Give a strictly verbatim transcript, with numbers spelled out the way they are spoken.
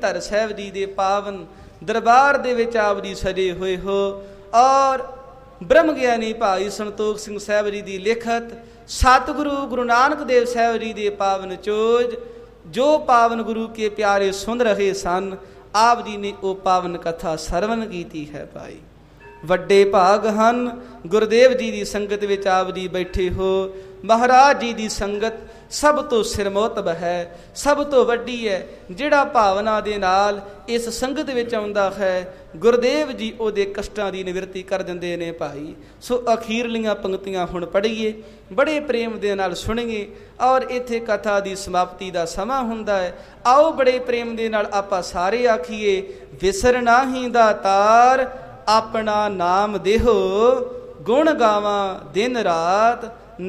ਧਰ ਸਾਹਿਬ ਜੀ ਦੇ ਪਾਵਨ ਦਰਬਾਰ ਦੇ ਵਿੱਚ ਆਪ ਜੀ ਸਜੇ ਹੋਏ ਹੋ। ਔਰ ਬ੍ਰਹਮ ਗਿਆਨੀ ਭਾਈ ਸੰਤੋਖ ਸਿੰਘ ਸਾਹਿਬ ਜੀ ਦੀ ਲਿਖਤ ਸਤਿਗੁਰੂ ਗੁਰੂ ਨਾਨਕ ਦੇਵ ਸਾਹਿਬ ਜੀ ਦੇ ਪਾਵਨ ਚੋਜ ਜੋ ਪਾਵਨ ਗੁਰੂ ਕੇ ਪਿਆਰੇ ਸੁਣ ਰਹੇ ਸਨ, ਆਪ ਜੀ ਨੇ ਉਹ ਪਾਵਨ ਕਥਾ ਸਰਵਨ ਕੀਤੀ ਹੈ। ਭਾਈ ਵੱਡੇ ਭਾਗ ਹਨ ਗੁਰਦੇਵ ਜੀ ਦੀ ਸੰਗਤ ਵਿੱਚ ਆਪ ਜੀ ਬੈਠੇ ਹੋ। ਮਹਾਰਾਜ ਜੀ ਦੀ ਸੰਗਤ ਸਭ ਤੋਂ ਸਿਰਮੌਤਬ ਹੈ, ਸਭ ਤੋਂ ਵੱਡੀ ਹੈ। ਜਿਹੜਾ ਭਾਵਨਾ ਦੇ ਨਾਲ ਇਸ ਸੰਗਤ ਵਿੱਚ ਆਉਂਦਾ ਹੈ, ਗੁਰਦੇਵ ਜੀ ਉਹਦੇ ਕਸ਼ਟਾਂ ਦੀ ਨਿਵਰਤੀ ਕਰ ਦਿੰਦੇ ਨੇ। ਭਾਈ ਸੋ ਅਖੀਰਲੀਆਂ ਪੰਕਤੀਆਂ ਹੁਣ ਪੜ੍ਹੀਏ, ਬੜੇ ਪ੍ਰੇਮ ਦੇ ਨਾਲ ਸੁਣੀਏ। ਔਰ ਇੱਥੇ ਕਥਾ ਦੀ ਸਮਾਪਤੀ ਦਾ ਸਮਾਂ ਹੁੰਦਾ ਹੈ। ਆਓ ਬੜੇ ਪ੍ਰੇਮ ਦੇ ਨਾਲ ਆਪਾਂ ਸਾਰੇ ਆਖੀਏ, ਵਿਸਰ ਨਾਹੀਂ ਦਾਤਾਰ ਆਪਣਾ ਨਾਮ ਦੇਹੋ, ਗੁਣ ਗਾਵਾਂ ਦਿਨ ਰਾਤ